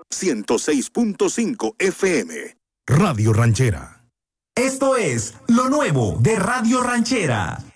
106.5 FM. Radio Ranchera. Esto es lo nuevo de Radio Ranchera.